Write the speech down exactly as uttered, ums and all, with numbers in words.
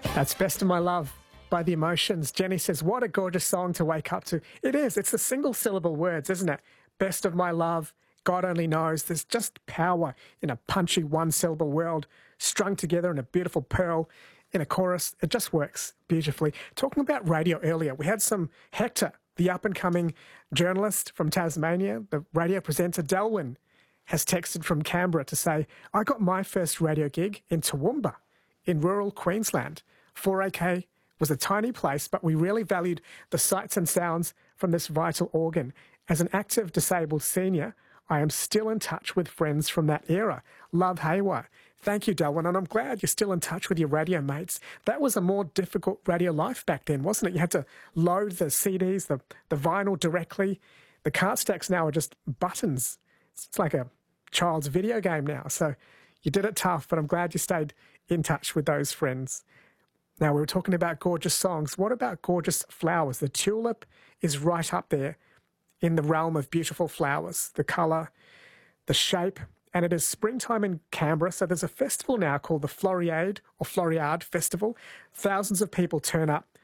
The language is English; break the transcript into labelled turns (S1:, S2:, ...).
S1: That's Best of My Love by The Emotions. Jenny says, what a gorgeous song to wake up to. It is. It's the single syllable words, isn't it? Best of my love, God only knows. There's just power in a punchy one syllable world strung together in a beautiful pearl in a chorus. It just works beautifully. Talking about radio earlier, we had some Hector, the up and coming journalist from Tasmania, the radio presenter. Delwyn has texted from Canberra to say, I got my first radio gig in Toowoomba in rural Queensland. four A K was a tiny place, but we really valued the sights and sounds from this vital organ. As an active disabled senior, I am still in touch with friends from that era. Love, Haywire. Thank you, Delwyn, and I'm glad you're still in touch with your radio mates. That was a more difficult radio life back then, wasn't it? You had to load the C Ds, the, the vinyl directly. The cart stacks now are just buttons. It's like a child's video game now. So you did it tough, but I'm glad you stayed in touch with those friends. Now, we were talking about gorgeous songs. What about gorgeous flowers? The tulip is right up there in the realm of beautiful flowers, the colour, the shape, and it is springtime in Canberra, so there's a festival now called the Floriade or Floriade Festival. Thousands of people turn up